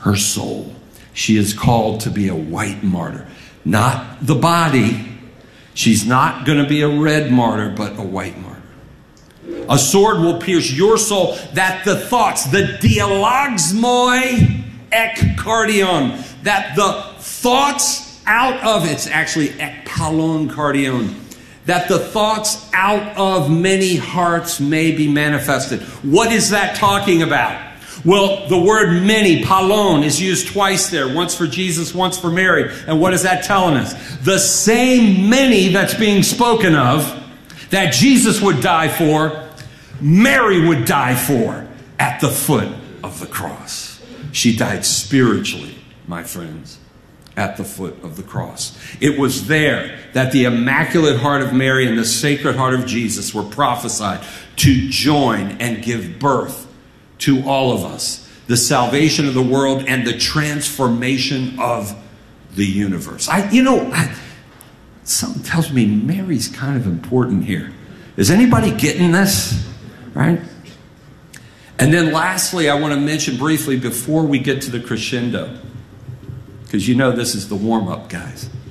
her soul. She is called to be a white martyr. Not the body. She's not going to be a red martyr, but a white martyr. A sword will pierce your soul, that the thoughts, the dialogsmoi ek cardion, that the thoughts out of, it's actually ekpalon cardion, that the thoughts out of many hearts may be manifested. What is that talking about? Well, the word many, palon, is used twice there. Once for Jesus, once for Mary. And what is that telling us? The same many that's being spoken of, that Jesus would die for, Mary would die for at the foot of the cross. She died spiritually, my friends, at the foot of the cross. It was there that the Immaculate Heart of Mary and the Sacred Heart of Jesus were prophesied to join and give birth to all of us, the salvation of the world and the transformation of the universe. Something tells me Mary's kind of important here. Is anybody getting this? Right? And then lastly, I want to mention briefly before we get to the crescendo, because you know this is the warm-up, guys.